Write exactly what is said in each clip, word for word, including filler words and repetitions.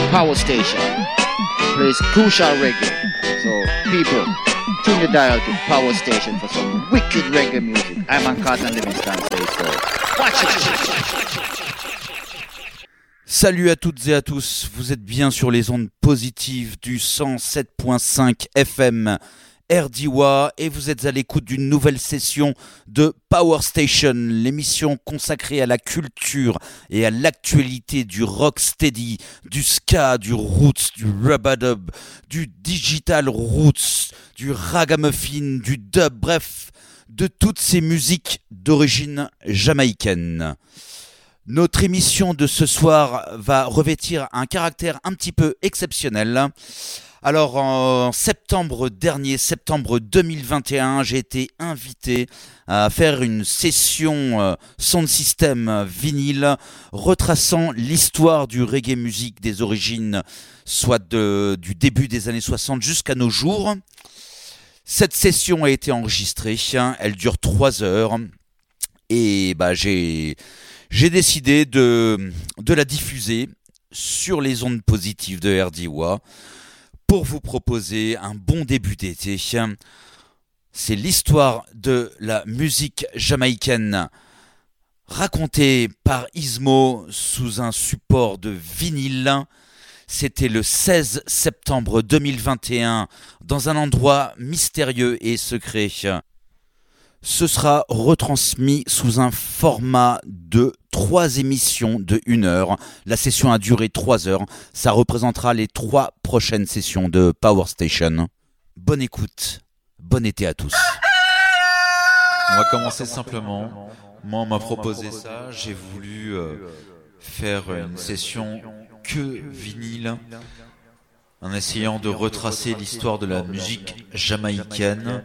Power Station plays crucial reggae. So people, tune the dial to Power Station for some wicked reggae music. I'm on Carlton Livingston State, so watch it. Salut à toutes et à tous, vous êtes bien sur les ondes positives du cent sept point cinq F M R D W A et vous êtes à l'écoute d'une nouvelle session de Power Station, l'émission consacrée à la culture et à l'actualité du rocksteady, du ska, du roots, du rubadub, du digital roots, du ragamuffin, du dub, bref, de toutes ces musiques d'origine jamaïcaine. Notre émission de ce soir va revêtir un caractère un petit peu exceptionnel. Alors en septembre dernier, septembre deux mille vingt et un, j'ai été invité à faire une session euh, sound system vinyle retraçant l'histoire du reggae music des origines, soit de, du début des années soixante jusqu'à nos jours. Cette session a été enregistrée, elle dure trois heures et bah, j'ai, j'ai décidé de, de la diffuser sur les ondes positives de R D W A. Pour vous proposer un bon début d'été. C'est l'histoire de la musique jamaïcaine racontée par Ismo sous un support de vinyle. C'était le seize septembre deux mille vingt et un dans un endroit mystérieux et secret. Ce sera retransmis sous un format de trois émissions de une heure. La session a duré trois heures. Ça représentera les trois prochaines sessions de Power Station. Bonne écoute, bon été à tous. On va commencer simplement. Moi, on m'a proposé ça. J'ai voulu euh, faire une session que vinyle, en essayant de retracer l'histoire de la musique jamaïcaine.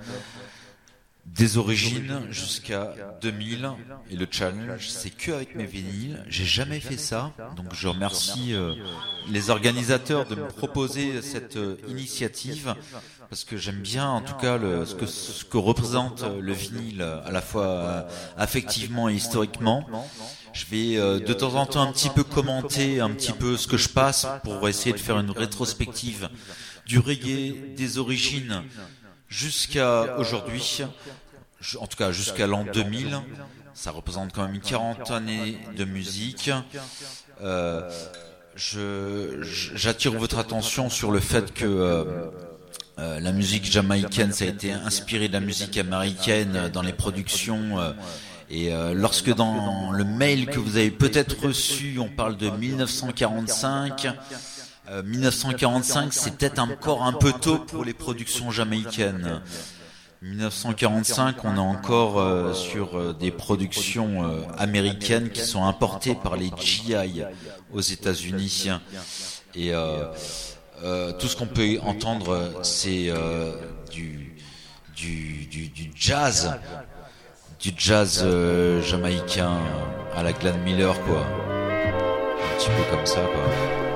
Des origines jusqu'à deux mille, et le challenge c'est que avec mes vinyles, j'ai jamais fait ça, donc je remercie euh, les organisateurs de me proposer cette euh, initiative, parce que j'aime bien en tout cas le, ce, que, ce que représente le vinyle à la fois euh, affectivement et historiquement. Je vais euh, de temps en temps un petit peu commenter un petit peu ce que je passe pour essayer de faire une rétrospective du reggae des origines jusqu'à aujourd'hui, en tout cas jusqu'à l'an deux mille, ça représente quand même une quarantaine d'années de musique. Euh, je, j'attire votre attention sur le fait que euh, euh, la musique jamaïcaine, ça a été inspiré de la musique américaine dans les productions. Euh, et euh, lorsque dans le mail que vous avez peut-être reçu, on parle de dix-neuf cent quarante-cinq. Euh, dix-neuf cent quarante-cinq, c'est peut-être encore un peu tôt pour les productions jamaïcaines. dix-neuf cent quarante-cinq, on est encore euh, sur euh, des productions euh, américaines qui sont importées par les G I aux États-Unis. Et euh, euh, tout ce qu'on peut entendre, c'est euh, du, du, du, du jazz, du jazz euh, jamaïcain à la Glenn Miller, quoi. Un petit peu comme ça, quoi.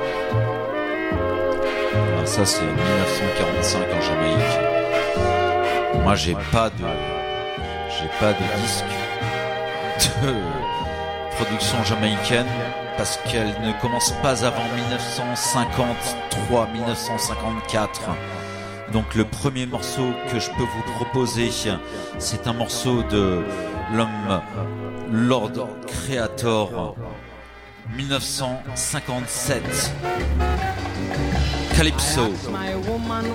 Alors ça c'est dix-neuf cent quarante-cinq en Jamaïque. Moi j'ai pas de j'ai pas de disque de production jamaïcaine parce qu'elle ne commence pas avant dix-neuf cent cinquante-trois dix-neuf cent cinquante-quatre. Donc le premier morceau que je peux vous proposer, c'est un morceau de l'homme Lord Creator, dix-neuf cent cinquante-sept. Calypso. My woman